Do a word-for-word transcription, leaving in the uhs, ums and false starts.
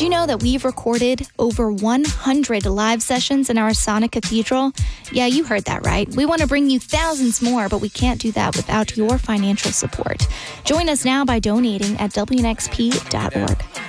you know that we've recorded over one hundred live sessions in our Sonic Cathedral? Yeah, you heard that right. We want to bring you thousands more, but we can't do that without your financial support. Join us now by donating at W N X P dot org.